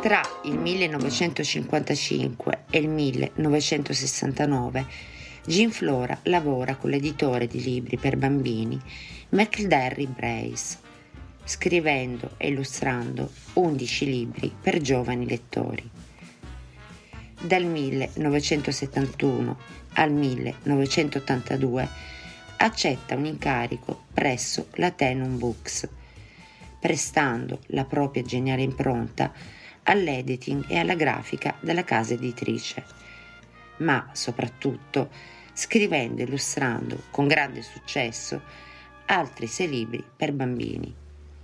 Tra il 1955 e il 1969 Ginflora lavora con l'editore di libri per bambini McDerry Brace, scrivendo e illustrando 11 libri per giovani lettori. Dal 1971 al 1982 accetta un incarico presso la Tenon Books, prestando la propria geniale impronta all'editing e alla grafica della casa editrice, ma soprattutto scrivendo e illustrando con grande successo altri 6 libri per bambini.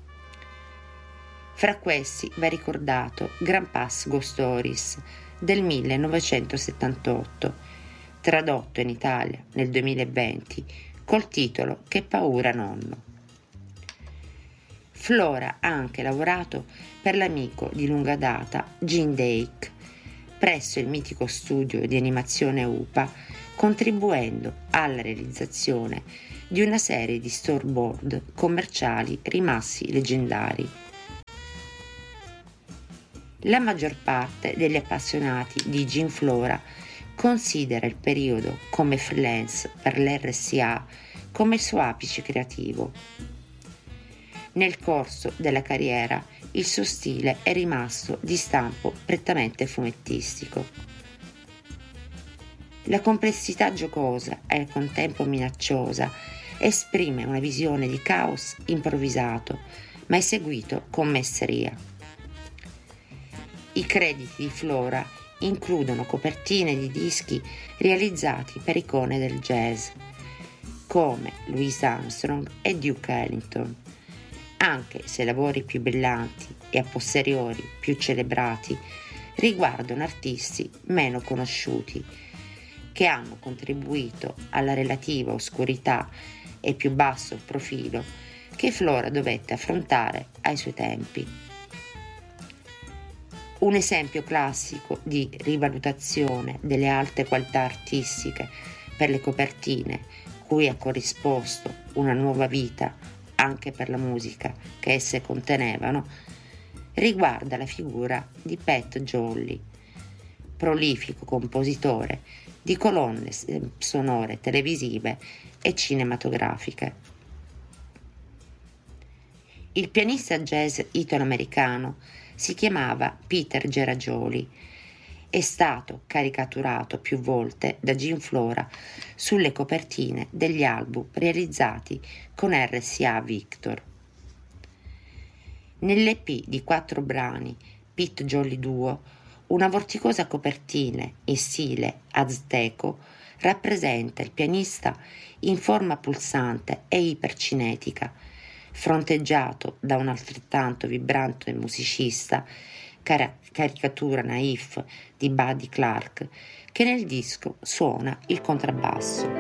Fra questi va ricordato Grandpa's Ghost Stories del 1978, tradotto in Italia nel 2020 col titolo Che paura nonno. Flora ha anche lavorato per l'amico di lunga data Gene Dake presso il mitico studio di animazione UPA, contribuendo alla realizzazione di una serie di storyboard commerciali rimasti leggendari. La maggior parte degli appassionati di Ginflora considera il periodo come freelance per l'RSA come il suo apice creativo. Nel corso della carriera il suo stile è rimasto di stampo prettamente fumettistico. La complessità giocosa e al contempo minacciosa esprime una visione di caos improvvisato, ma eseguito con maestria. I crediti di Flora includono copertine di dischi realizzati per icone del jazz, come Louis Armstrong e Duke Ellington, anche se i lavori più brillanti e a posteriori più celebrati riguardano artisti meno conosciuti, che hanno contribuito alla relativa oscurità e più basso profilo che Flora dovette affrontare ai suoi tempi. Un esempio classico di rivalutazione delle alte qualità artistiche per le copertine, cui ha corrisposto una nuova vita anche per la musica che esse contenevano, riguarda la figura di Pat Jolly, prolifico compositore di colonne sonore televisive e cinematografiche. Il pianista jazz italo-americano si chiamava Peter Geragioli. È stato caricaturato più volte da Ginflora sulle copertine degli album realizzati con RCA Victor. Nell'EP di 4 brani Pete Jolly Duo, una vorticosa copertina in stile azteco rappresenta il pianista in forma pulsante e ipercinetica, fronteggiato da un altrettanto vibrante musicista, caricatura naif di Buddy Clark, che nel disco suona il contrabbasso.